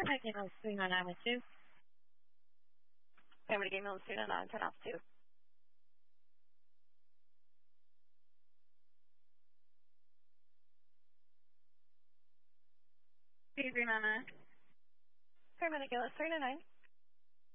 Paramedic ambulance 39912. Paramedic ambulance 399, turn off 2. C399. Paramedic ambulance 399.